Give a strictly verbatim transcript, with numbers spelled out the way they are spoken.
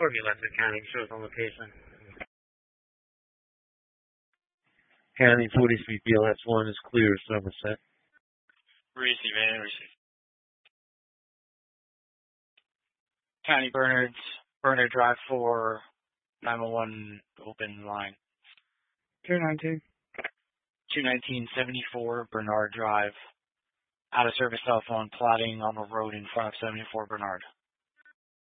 Corby Electric County shows on location. County forty-three B L S one is clear, Somerset. Receive and receive. County Bernards, Bernard Drive four, nine one one open line. two nineteen. two nineteen seventy-four Bernard Drive. Out of service cell phone plotting on the road in front of seventy-four Bernard.